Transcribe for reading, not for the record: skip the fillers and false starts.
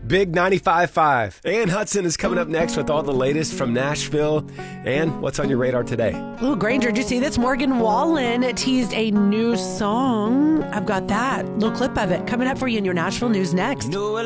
Big 95.5. Ann Hudson is coming up next with all the latest from Nashville. And what's on your radar today? Ooh, Granger, did you see this? Morgan Wallen teased a new song. I've got that little clip of it coming up for you in your Nashville news next.